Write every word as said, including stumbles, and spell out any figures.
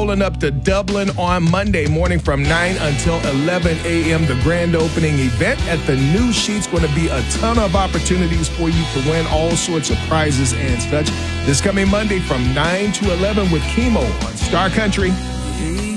pulling up to Dublin on Monday morning from nine until eleven a.m. The grand opening event at the new Sheet's going to be a ton of opportunities for you to win all sorts of prizes and such. This coming Monday from nine to eleven with Chemo on Star Country.